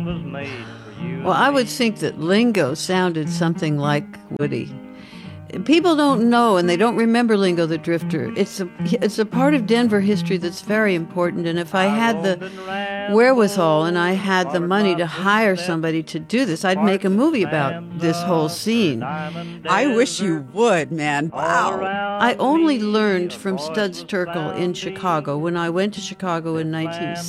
Well, I would think that Lingo sounded something like Woody. People don't know and they don't remember Lingo the Drifter. It's a part of Denver history that's very important. And if I had the wherewithal and I had the money to hire somebody to do this, I'd make a movie about this whole scene. I wish you would, man. Wow. I only learned from Studs Terkel in Chicago when I went to Chicago in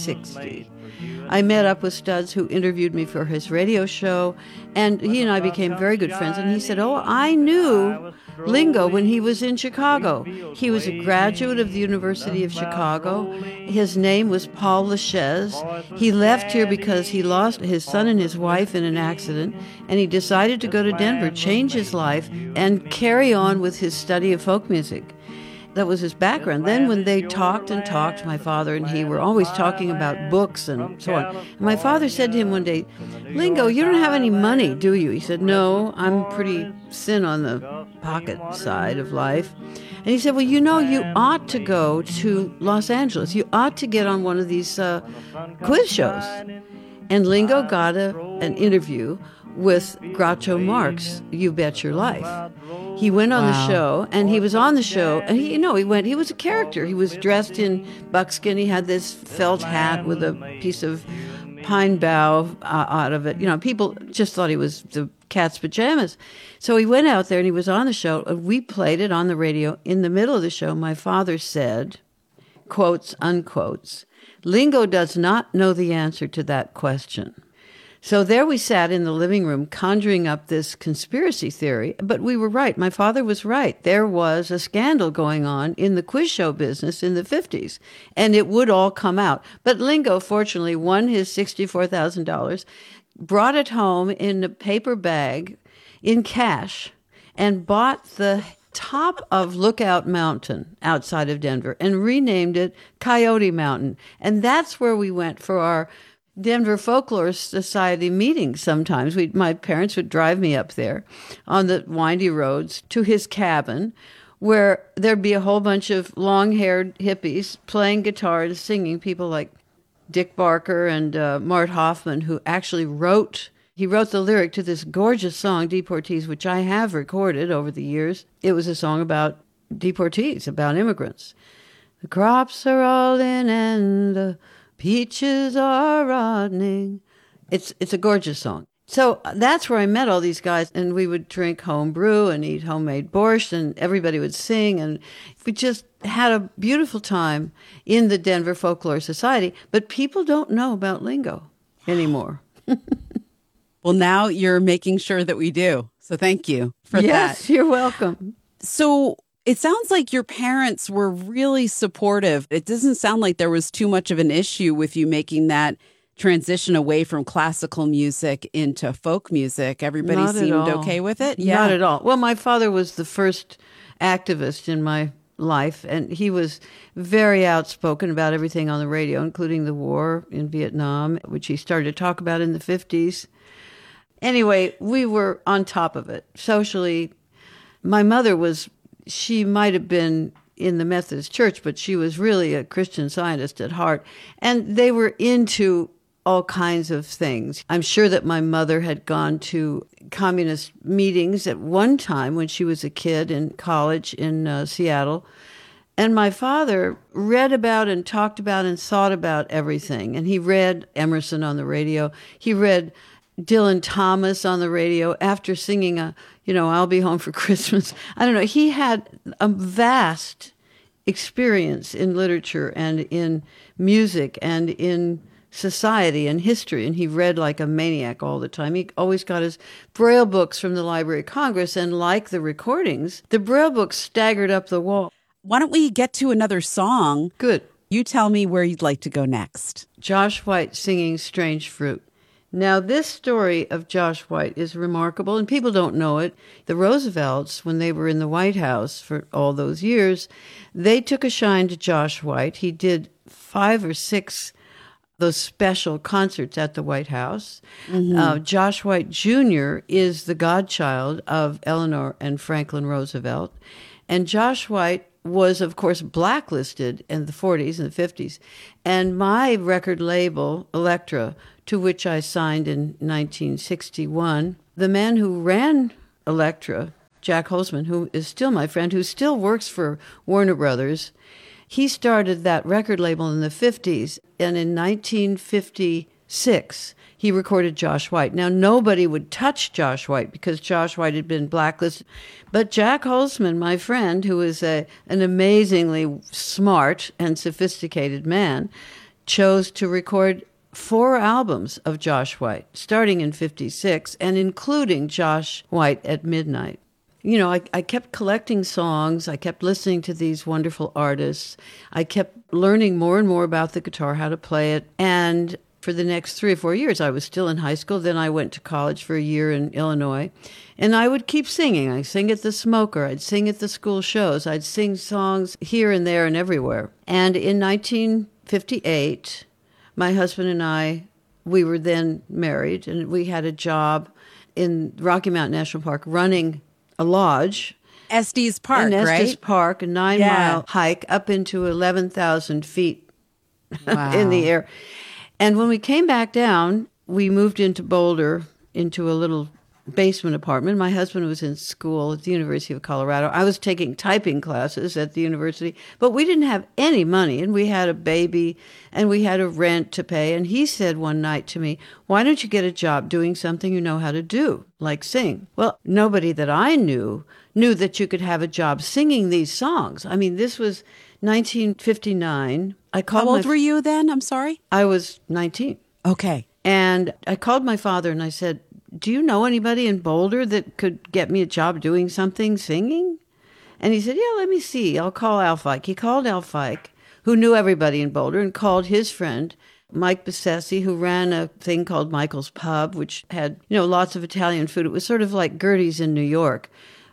1960. I met up with Studs, who interviewed me for his radio show, and he and I became very good friends. And he said, "Oh, I knew Lingo when he was in Chicago. He was a graduate of the University of Chicago. His name was Paul Lachaise. He left here because he lost his son and his wife in an accident, and he decided to go to Denver, change his life, and carry on with his study of folk music." That was his background. Then when they talked and talked, my father and he were always talking about books and so on. And my father said to him one day, "Lingo, you don't have any money, do you?" He said, "No, I'm pretty thin on the pocket side of life." And he said, "Well, you know, you ought to go to Los Angeles. You ought to get on one of these quiz shows." And Lingo got an interview with Groucho Marx, You Bet Your Life. He went on the show, and he was on the show, and he was a character. He was dressed in buckskin. He had this felt hat with a piece of pine bough out of it. You know, people just thought he was the cat's pajamas. So he went out there, and he was on the show, and we played it on the radio. In the middle of the show, my father said, quotes, unquotes, "Lingo does not know the answer to that question." So there we sat in the living room conjuring up this conspiracy theory, but we were right. My father was right. There was a scandal going on in the quiz show business in the 50s, and it would all come out. But Lingo, fortunately, won his $64,000, brought it home in a paper bag in cash, and bought the top of Lookout Mountain outside of Denver and renamed it Coyote Mountain. And that's where we went for our Denver Folklore Society meetings sometimes. My parents would drive me up there on the windy roads to his cabin, where there'd be a whole bunch of long-haired hippies playing guitar and singing, people like Dick Barker and Mart Hoffman, who actually wrote the lyric to this gorgeous song, Deportees, which I have recorded over the years. It was a song about deportees, about immigrants. The crops are all in and the peaches are rotting. It's a gorgeous song. So that's where I met all these guys, and we would drink home brew and eat homemade borscht, and everybody would sing, and we just had a beautiful time in the Denver Folklore Society. But people don't know about Lingo anymore. Well, now you're making sure that we do. So thank you for that. Yes, you're welcome. So it sounds like your parents were really supportive. It doesn't sound like there was too much of an issue with you making that transition away from classical music into folk music. Everybody seemed okay with it? Yeah. Not at all. Well, my father was the first activist in my life, and he was very outspoken about everything on the radio, including the war in Vietnam, which he started to talk about in the 50s. Anyway, we were on top of it. Socially, my mother she might have been in the Methodist Church, but she was really a Christian Scientist at heart. And they were into all kinds of things. I'm sure that my mother had gone to communist meetings at one time when she was a kid in college in Seattle. And my father read about and talked about and thought about everything. And he read Emerson on the radio. He read Dylan Thomas on the radio after singing I'll Be Home for Christmas. I don't know. He had a vast experience in literature and in music and in society and history, and he read like a maniac all the time. He always got his Braille books from the Library of Congress, and like the recordings, the Braille books staggered up the wall. Why don't we get to another song? Good. You tell me where you'd like to go next. Josh White singing Strange Fruit. Now, this story of Josh White is remarkable, and people don't know it. The Roosevelts, when they were in the White House for all those years, they took a shine to Josh White. He did 5 or 6 those special concerts at the White House. Mm-hmm. Josh White Jr. is the godchild of Eleanor and Franklin Roosevelt. And Josh White was, of course, blacklisted in the 40s and the 50s. And my record label, Elektra, to which I signed in 1961, the man who ran Elektra, Jack Holzman, who is still my friend, who still works for Warner Brothers, he started that record label in the 50s. And in 1956, he recorded Josh White. Now, nobody would touch Josh White because Josh White had been blacklisted. But Jack Holzman, my friend, who is an amazingly smart and sophisticated man, chose to record 4 albums of Josh White, starting in 56 and including Josh White at Midnight. You know, I kept collecting songs. I kept listening to these wonderful artists. I kept learning more and more about the guitar, how to play it. And for the next 3 or 4 years, I was still in high school. Then I went to college for a year in Illinois. And I would keep singing. I'd sing at the Smoker. I'd sing at the school shows. I'd sing songs here and there and everywhere. And in 1958, my husband and I, we were then married, and we had a job in Rocky Mountain National Park running a lodge. Estes Park, in right? Estes Park, a 9-mile hike up into 11,000 feet in the air. And when we came back down, we moved into Boulder, into a little basement apartment. My husband was in school at the University of Colorado. I was taking typing classes at the university, but we didn't have any money, and we had a baby, and we had a rent to pay. And he said one night to me, "Why don't you get a job doing something you know how to do, like sing?" Well, nobody that I knew that you could have a job singing these songs. I mean, this was 1959. How old were you then? I'm sorry? I was 19. Okay. And I called my father and I said, "Do you know anybody in Boulder that could get me a job doing something, singing?" And he said, "Yeah, let me see. I'll call Al Fike." He called Al Fike, who knew everybody in Boulder, and called his friend, Mike Besessi, who ran a thing called Michael's Pub, which had, lots of Italian food. It was sort of like Gertie's in New York.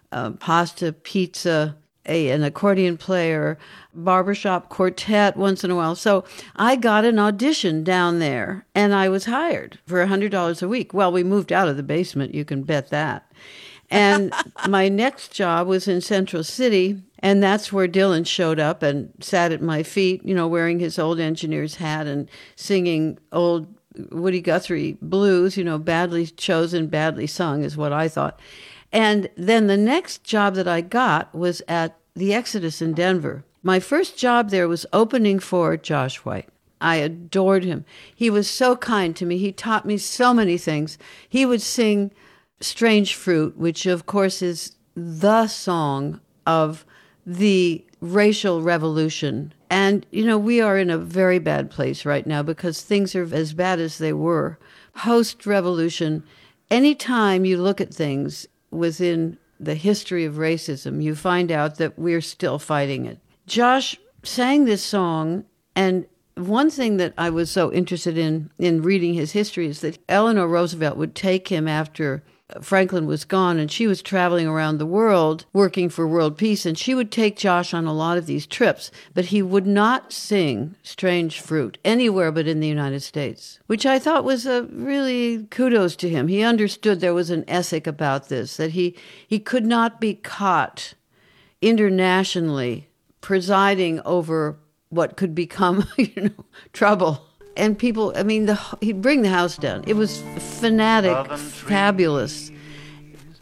Pasta, pizza, an accordion player, barbershop quartet once in a while. So I got an audition down there, and I was hired for $100 a week. Well, we moved out of the basement, you can bet that. And my next job was in Central City, and that's where Dylan showed up and sat at my feet, wearing his old engineer's hat and singing old Woody Guthrie blues, badly chosen, badly sung is what I thought. And then the next job that I got was at the Exodus in Denver. My first job there was opening for Josh White. I adored him. He was so kind to me. He taught me so many things. He would sing Strange Fruit, which of course is the song of the racial revolution. And, we are in a very bad place right now because things are as bad as they were. Post-revolution, anytime you look at things within the history of racism, you find out that we're still fighting it. Josh sang this song, and one thing that I was so interested in reading his history is that Eleanor Roosevelt would take him after Franklin was gone, and she was traveling around the world working for world peace, and she would take Josh on a lot of these trips, but he would not sing Strange Fruit anywhere but in the United States, which I thought was a really kudos to him. He understood there was an ethic about this, that he could not be caught internationally presiding over what could become, trouble. And people, he'd bring the house down. It was fanatic, fabulous